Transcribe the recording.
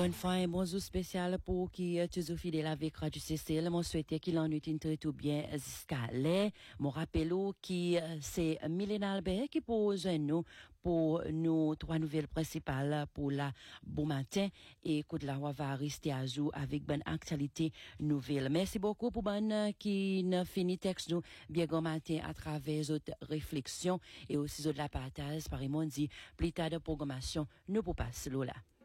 Encore une fois, un bonjour spécial pour qui toujours fidèle avec Radio CCL. Moi, souhaite qu'il en ait une très tout bien jusqu'à là. Mon rappel qui c'est Mylène Albert qui pose nous pour nos trois nouvelles principales pour la bon matin et coup de la va rester à jour avec bonne actualité nouvelle. Merci beaucoup pour bonne qui ne finit texte nous bien bon matin à travers d'autres réflexions et aussi de la partage par dit plus tard de programmation nous pour passer là.